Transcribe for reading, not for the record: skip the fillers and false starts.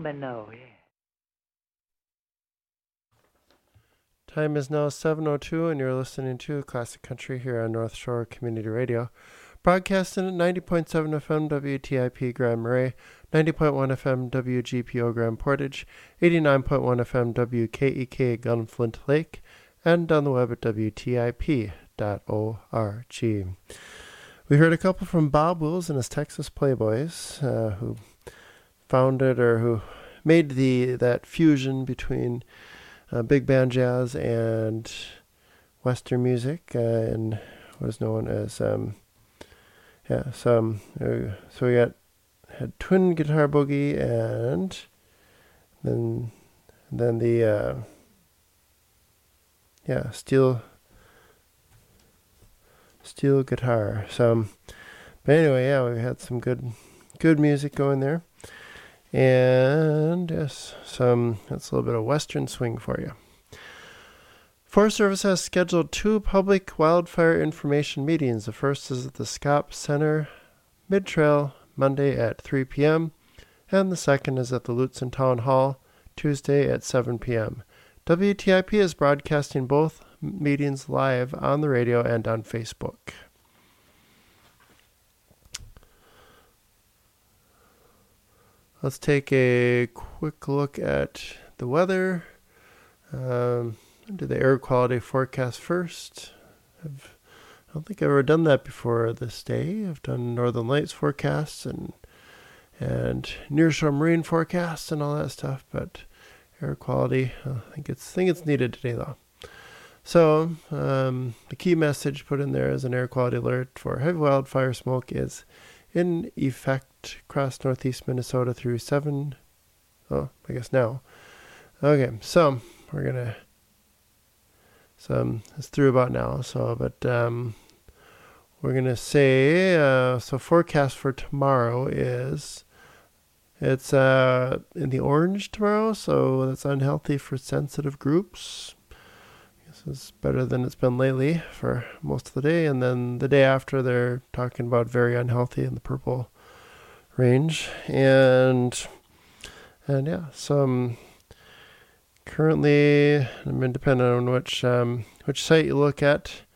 know, yeah. Time is now 7:02, and you're listening to Classic Country here on North Shore Community Radio. Broadcasting at 90.7 FM WTIP Grand Marais, 90.1 FM WGPO Grand Portage, 89.1 FM WKEK Gunflint Lake, and on the web at WTIP.org. We heard a couple from Bob Wills and his Texas Playboys, who founded or who made that fusion between big band jazz and Western music, and what is known as so we had Twin Guitar Boogie, and then the steel guitar. But anyway, we had some good music going there. And yes, that's a little bit of Western swing for you. Forest Service has scheduled 2 public wildfire information meetings. The first is at the Scott Center Mid-Trail Monday at 3 p.m. and the second is at the Lutzen Town Hall Tuesday at 7 p.m. WTIP is broadcasting both meetings live on the radio and on Facebook. Let's take a quick look at the weather. Do the air quality forecast first. I don't think I've ever done that before this day. I've done Northern Lights forecasts and nearshore marine forecasts and all that stuff, but air quality, I think it's needed today though. So the key message put in there is an air quality alert for heavy wildfire smoke is in effect across northeast Minnesota through I guess now. Okay, so it's through about now. We're gonna say so forecast for tomorrow is it's in the orange tomorrow, so that's unhealthy for sensitive groups. It's better than it's been lately for most of the day. And then the day after, they're talking about very unhealthy in the purple range. And yeah, so currently, depending on which site you look at,